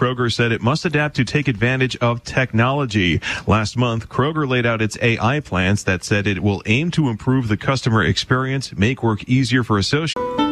Kroger said it must adapt to take advantage of technology. Last month, Kroger laid out its AI plans that said it will aim to improve the customer experience, make work easier for associates.